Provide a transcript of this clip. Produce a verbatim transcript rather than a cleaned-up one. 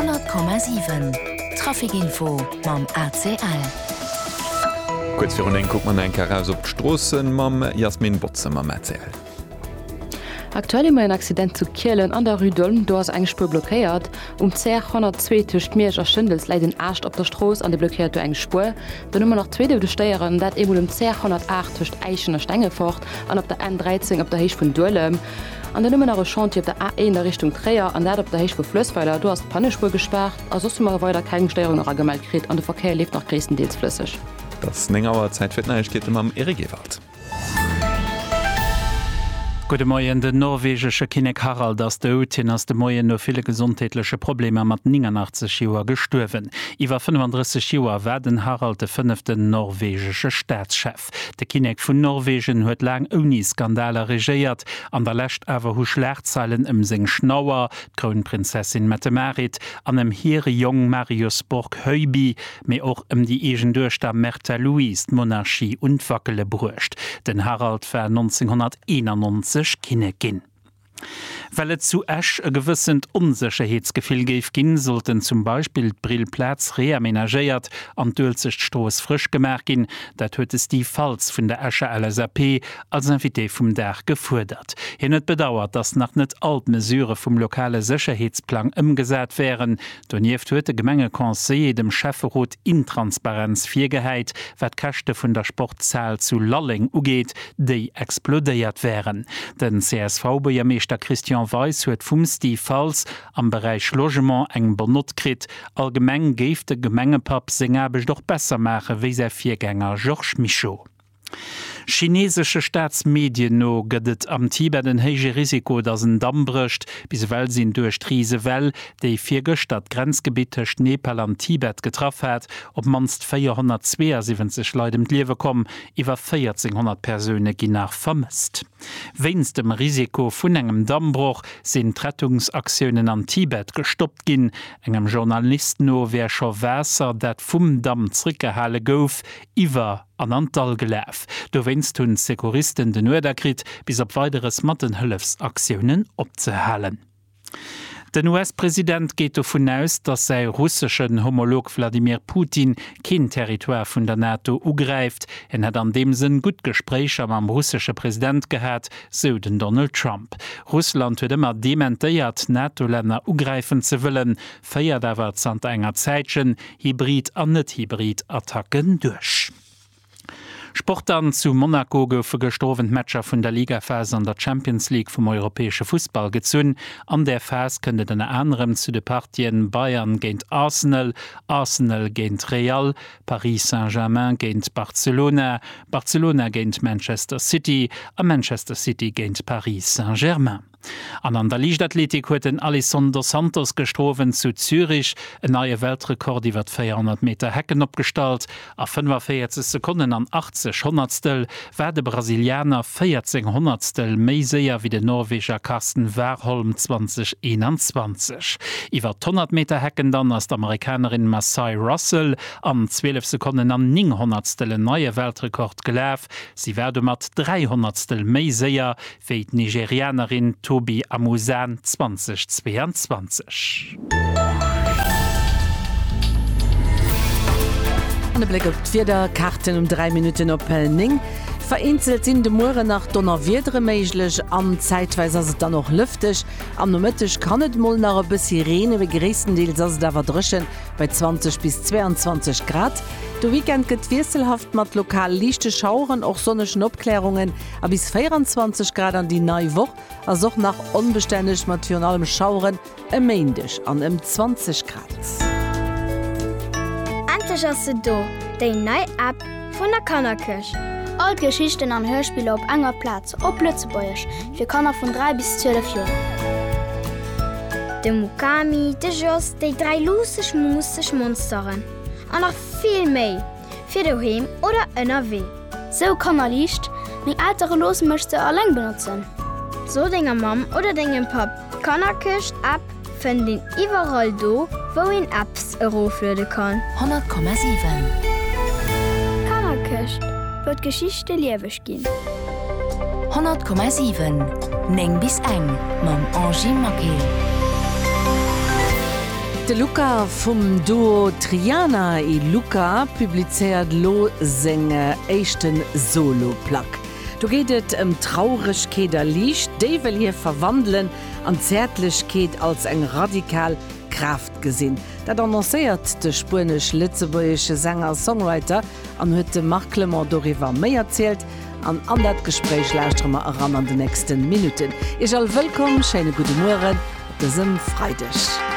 hundert Komma sieben Trafikinfo mam A C L. Kurz für den guckt man ein Karaus op Strossen mam Jasmin Botze mam A C L. Aktuell immer ein Accident zu Kielen an der Rue d'Olm, du hast eng Spur blockéiert. Um C hundertzwei tucht Meerger Schindels leiden acht op der Stroos an de blockiert eng Spur. Dann immer noch zwei de Steieren, dat e um C hundertacht tucht Eichener Stänge fort, an op der N dreizehn op der Heich vun Duelem. An der Nummer nach Chanti op der A eins in der Richtung Träer, an der op der Heich vu Flössweiler, du hast Pannespur gesperrt, also hast du mal weiter keine Steuerung noch gemeldet kriegt, an der Verkehr lebt nach größtenteils flüssig. Das längere Zeit wird geht immer am Erigewald. Gute Morgen, der norwegische Kinnek Harald aus der Utin aus der Morgen noch viele gesundheitliche Probleme mit neunundachtzig Jahren gestorben. Über fünfunddreißig Jahre werden Harald der fünfte norwegische Staatschef. Der Kinnek von Norwegen hat lang ohne Skandale regiert, an der letzten aber hu Schlagzeilen im Sing Schnauer, Kronprinzessin Mette-Marit, an dem Heere jungen Marius Borg-Heuby, mehr auch um die Egen durch der Märtha Louise, Monarchie und Wackele brucht. Denn Harald war neunzehnhunderteinundneunzig kinne ginn. Weil es zu Esch ein gewissen Unsicherheitsgefühl geben gehen, sollten zum Beispiel die Brillplatz reaménagiert und die Dulzigstrasse frisch gemacht gehen. Das hat es die Falls von der Escher L S A P als Invité vom Dach gefordert. Hier nicht bedauert, dass noch nicht alle Mesuren vom lokalen Sicherheitsplan umgesetzt wären. Daneben hat der Gemeindekonseil dem Chefrat Intransparenz vorgehalten, was die Kosten von der Sportzahl zu Lalling angeht, die explodiert wären. Den C S V-Bürgermeister Christian Weiss huet vum Steve Falls am Bereich Logement eng benutzt krit. Allgemeng geif de Gemengepap singabech doch besser mache wie se Viergänger Georges Michaud. Chinesische Staatsmedien no gëtt am Tibet ein hege Risiko, dass ein Damm bricht, bis well sinn durch Riese Well, déi virgestadt Grenzgebietech Nepal an Tibet getroffen hat, ob manst vierhundertzweiundsiebzig Leute im Liewe kommen, iwwer vierzehnhundert Personen gin nach vermisst. Wenn's dem Risiko vun engem Dammbruch sind Rettungsaktionen an Tibet gestoppt gin, engem Journalisten no wer scho wässer dat vum Damm zrückgehalle gouf, iwwer an Antal geläf. Du wennst hun Sekuristen den Nuederkrit bis op weiteres Mattenhölfsaktionen opzehalen. Den U S-Präsident geht davon aus, dass sei russischen Homolog Wladimir Putin kein Territoire von der NATO ugreift. Er hat an dem Sinn gut Gespräche am russischen Präsident gehabt, so den Donald Trump. Russland hat immer dementiert, NATO-Länder ugreifen zu wollen, feiert aber zant enger Zeitchen Hybrid- an Nicht-Hybrid-Attacken durch. Sportern zu Monaco goufe gestorven Matcher vun der Ligaphase an der Champions League vom europäische Fußball gezünn. An der Phase könnte den anderem zu de Partien Bayern géint Arsenal, Arsenal géint Real, Paris Saint-Germain géint Barcelona, Barcelona géint Manchester City, a Manchester City géint Paris Saint-Germain. An an der Lichtathletik huet den Alessandro Santos gestroven zu Zürich, en neue Weltrekord iwwer vierhundert Meter Hecken opgestalt, a fünfundvierzig Sekunden an achtzig Hundertstel war de Brasilianer vierzehn Hundertstel méi séier wie de Norweger Carsten Warholm zwanzig einundzwanzig. Iwer hundert Meter Hecken dann as d'Amerikanerin Masai Russell an zwölf Sekunden an neun Hundertstel en neue Weltrekord geläf. Sie werde mat drei Hundertstel méi séier wie d Nigerianerin Tobi Amusan zwanzig zweiundzwanzig. An Blick op d'Vierder Karten um drei Minuten op Ning. Vereinzelt sind de Moore nach Donner wiedre meiglech, an zeitweise as dann noch lüftech. Am Nomëttech kann et moll nach bis Sirene wie Gressendeels as dawer drschen bei zwanzig bis zweiundzwanzig Grad. Do Weekend gët wieselhaft mat lokal lichte Schauren och sonneschen Obklärungen a bis vierundzwanzig Grad an die neue Woche, as och nach unbeständig nationalem Schauren e Meindech an em zwanzig Grad. Antech as se do, déi neii App vun der Kannerkirch. All Geschichten an Hörspiele op enger Platz, op Lützebäuerch, fir Kanner vun drei bis zwölf Joer. De Mukami, de Joss, déi drei lusech musech Monsteren. An noch viel méi, fir doheem oder ënner weh. So kann er liicht, még altere Los mëchte erläng benutzen. So dinger Mam oder dingem Pap, Kannerkircht App fën den iwwerall do, wo en Apps eroflöde kann. hundert Komma sieben Kannerkircht wird Geschichte liewech gin. hundert Komma sieben Neng bis eng mam Angie Makel. De Luca vum Duo Triana e Luca publizeiert lo senge echten Soloplack. Du gehtet em Traurigkeder liicht, de will hier verwandeln an Zärtlichkeit als eng radikal Kraft gesinn. Dat annoncéiert de spanisch litzeburgische Sänger Songwriter an huete Marklemmer doriwer méi erzählt, an an dat Gespräch lausstrommer ran an de nächsten Minuten. Ich all willkommen, scheine gute Moren, de sim freidech.